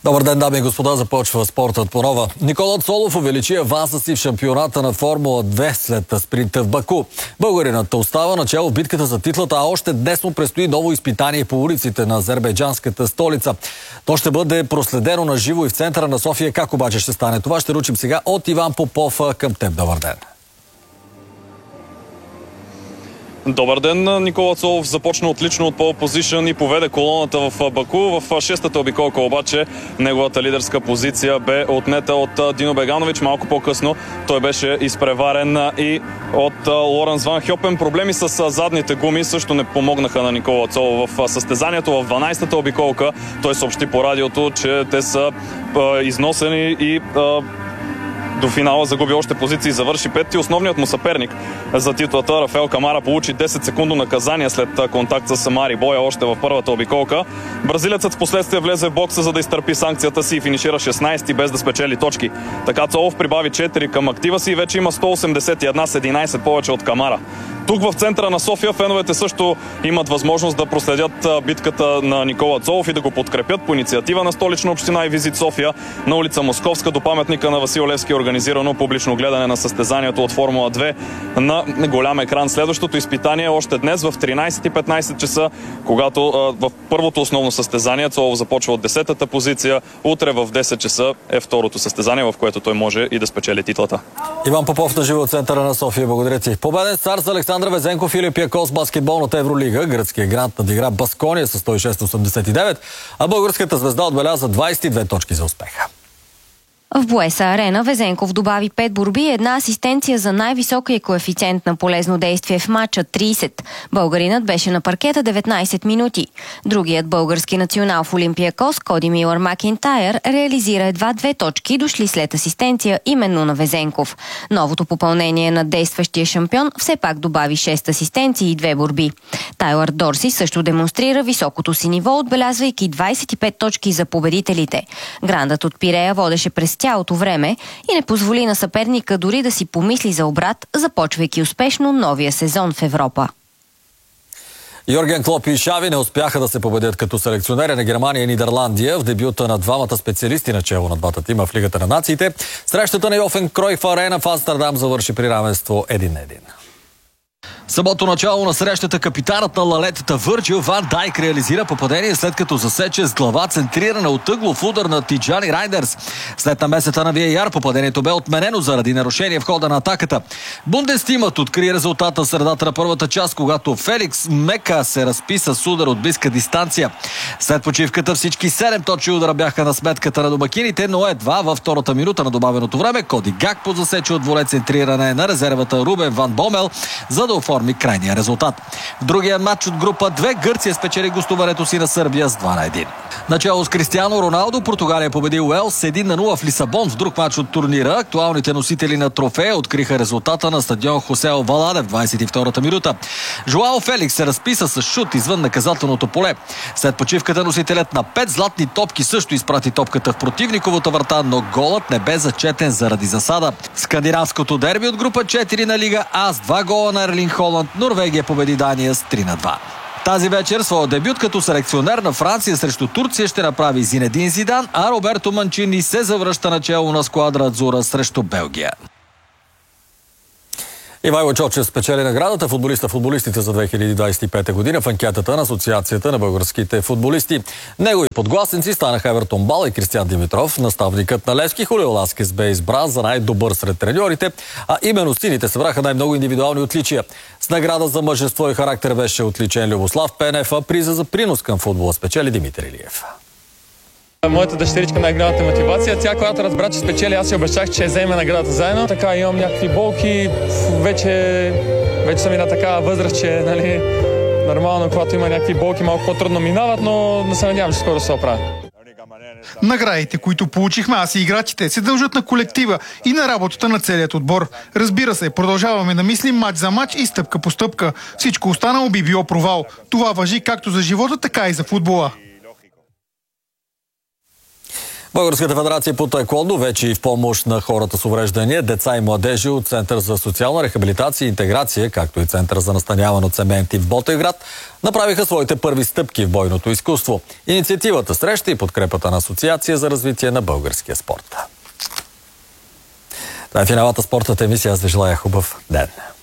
Добър ден, дами и господа, започва спортът по нова. Никола Цолов увеличи аванса си в шампионата на Формула 2 след спринта в Баку. Българинът остава начало в битката за титлата, а още днес му предстои ново изпитание по улиците на азербайджанската столица. То ще бъде проследено на живо и в центъра на София. Как обаче ще стане това? Ще ручим сега от Иван Попов към теб. Добър ден. Добър ден. Никола Цолов започна отлично от пол позишън и поведе колоната в Баку. В шестата обиколка обаче неговата лидерска позиция бе отнета от Дино Беганович. Малко по-късно той беше изпреварен и от Лоренс Ван Хьопен. Проблеми с задните гуми също не помогнаха на Никола Цолов в състезанието. В 12-та обиколка той съобщи по радиото, че те са износени и до финала загуби още позиции и завърши пети. Основният му съперник за титлата Рафаел Камара получи 10 секундно наказание след контакт с Мари Боя още в първата обиколка. Бразилецът в последствие влезе в бокса, за да изтърпи санкцията си и финишира 16 без да спечели точки. Така Цолов прибави 4 към актива си и вече има 181 с 11 повече от Камара. Тук в центъра на София феновете също имат възможност да проследят битката на Никола Цолов и да го подкрепят по инициатива на Столична община и Визит София. На улица Московска до паметника на Васил Левски организирано публично гледане на състезанието от Формула 2 на голям екран. Следващото изпитание е още днес в 13:15 часа, когато в първото основно състезание Цолов започва от 10-та позиция. Утре в 10 часа е второто състезание, в което той може и да спечели титлата. Иван Попов на живо от центъра на София. Благодаря ти. Победен старт за Александър Везенков и Олимпиакос баскетболната Евролига. Гръцкият грант надигра Баскония с 106-89, а българската звезда отбеляза 22 точки за успеха. В Буеса Арена Везенков добави 5 борби и една асистенция за най-високия коефициент на полезно действие в матча 30. Българинът беше на паркета 19 минути. Другият български национал в Олимпиакос, Коди Милър Макентайр, реализира едва 2 точки, дошли след асистенция именно на Везенков. Новото попълнение на действащия шампион все пак добави 6 асистенции и 2 борби. Тайлър Дорси също демонстрира високото си ниво, отбелязвайки 25 точки за победителите. Грандът от Пирея водеше през цялото време и не позволи на съперника дори да си помисли за обрат, започвайки успешно новия сезон в Европа. Йорген Клоп и Шави не успяха да се победят като селекционери на Германия и Нидерландия в дебюта на двамата специалисти начело на двата тима в Лигата на нациите. Срещата на Йофен Кройф Арена в Амстердам завърши при равенство 1-1. Самото начало на срещата капитанът на лалетата Върджил Ван Дайк реализира попадение, след като засече с глава центрирана от ъглов удар на Тиджани Райндерс. След намесата на VAR попадението бе отменено заради нарушение в хода на атаката. Бундестимът откри резултата в средата на първата част, когато Феликс Мека се разписа с удар от близка дистанция. След почивката всички 7 точни удара бяха на сметката на домакините, но едва във втората минута на добавеното време Коди Гакпо засече от воле центриране на резервата Рубен Ван Бомел, за да оформи крайния резултат. В другия матч от група 2 Гърция спечели гостуването си на Сърбия с 2-1. Начало с Кристиано Роналдо Португалия победи Уелс с 1-0 в Лисабон в друг матч от турнира. Актуалните носители на трофея откриха резултата на стадион Хосе Валаде в 22-та минута. Жоао Феликс се разписа с шут извън наказателното поле. След почивката носителят на 5 златни топки също изпрати топката в противниковата врата, но голът не бе зачетен заради засада. Скандинавското дерби от група 4 на Лига А с 2 гола на Ерлинг Холанд Норвегия победи Дания с 3-2. Тази вечер своя дебют като селекционер на Франция срещу Турция ще направи Зинедин Зидан, а Роберто Манчини се завръща начело на сквадра Адзура срещу Белгия. Ивайло Чочев спечели наградата футболистите за 2025 година в анкетата на Асоциацията на българските футболисти. Негови подгласници станаха Евертон Бал и Кристиан Димитров. Наставникът на Левски Хулио Ласкес бе избран за най-добър сред треньорите, а именно сините събраха най-много индивидуални отличия. С награда за мъжество и характер беше отличен Любослав Пенев, а приза за принос към футбола спечели Димитър Илиев. Моята дъщеричка най-голямата мотивация. Тя, когато разбра, че спечели, аз си обещах, че вземе наградата заедно. Така имам някакви болки. Вече съм и на такава възраст, че нали, нормално, когато има някакви болки, малко по-трудно минават, но не се надявам, че скоро се оправя. Наградите, които получихме аз и играчите, се дължат на колектива и на работата на целият отбор. Разбира се, продължаваме да мислим мач за мач и стъпка по стъпка. Всичко останало би било провал. Това важи както за живота, така и за футбола. Българската федерация по таеквондо вече и в помощ на хората с увреждания, деца и младежи от Център за социална рехабилитация и интеграция, както и Център за настаняване от цементи в Ботевград, направиха своите първи стъпки в бойното изкуство. Инициативата среща и подкрепата на Асоциация за развитие на българския спорт. Това е финалната спортната емисия. Аз ви желая хубав ден.